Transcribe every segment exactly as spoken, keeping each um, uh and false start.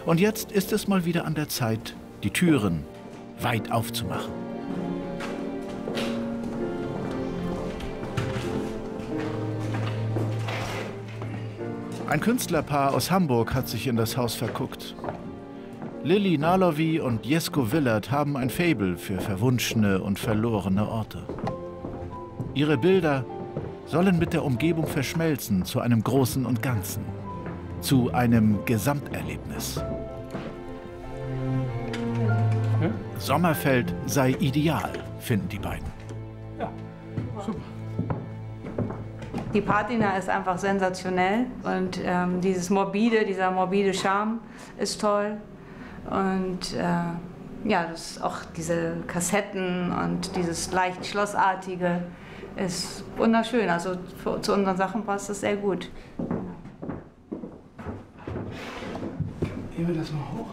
Und jetzt ist es mal wieder an der Zeit, die Türen weit aufzumachen. Ein Künstlerpaar aus Hamburg hat sich in das Haus verguckt. Lilly Nalowy und Jesko Willert haben ein Faible für verwunschene und verlorene Orte. Ihre Bilder sollen mit der Umgebung verschmelzen zu einem Großen und Ganzen, zu einem Gesamterlebnis. Ja? Sommerfeld sei ideal, finden die beiden. Ja, super. Die Patina ist einfach sensationell und ähm, dieses morbide, dieser morbide Charme ist toll. Und äh, ja, das auch diese Kassetten und dieses leicht Schlossartige ist wunderschön. Also für, zu unseren Sachen passt das sehr gut. Heben wir das mal hoch.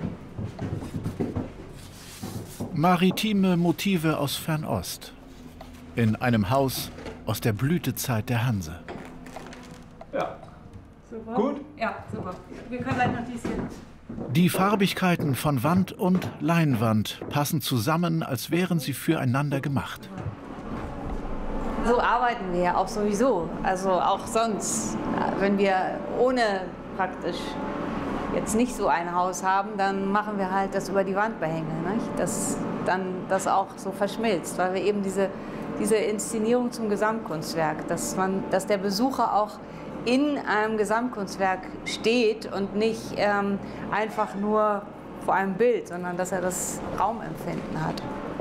Maritime Motive aus Fernost. In einem Haus aus der Blütezeit der Hanse. Ja. Super. Gut? Ja, super. Wir können gleich noch dies hier. Die Farbigkeiten von Wand und Leinwand passen zusammen, als wären sie füreinander gemacht. So arbeiten wir ja auch sowieso. Also auch sonst, wenn wir ohne praktisch jetzt nicht so ein Haus haben, dann machen wir halt das über die Wand behängen, nicht? Dass dann das auch so verschmilzt, weil wir eben diese, diese Inszenierung zum Gesamtkunstwerk, dass, man, dass der Besucher auch in einem Gesamtkunstwerk steht und nicht ähm, einfach nur vor einem Bild, sondern dass er das Raumempfinden hat.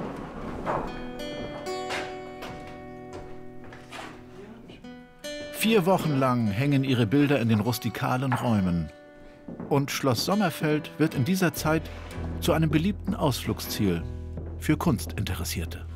Vier Wochen lang hängen ihre Bilder in den rustikalen Räumen. Und Schloss Sommerfeld wird in dieser Zeit zu einem beliebten Ausflugsziel für Kunstinteressierte.